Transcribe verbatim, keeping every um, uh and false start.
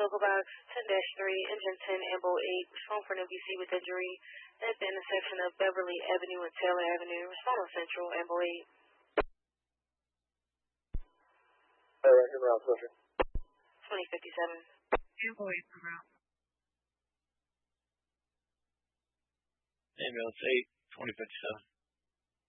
local box ten dash three, engine ten, Ambo eight, respond for an M V C with injury at the intersection of Beverly Avenue and Taylor Avenue. Respond on Central, Ambo eight. Alright, you're around, Swisher. twenty fifty-seven. Ambo eight, around. Ambulance eight, twenty fifty-seven.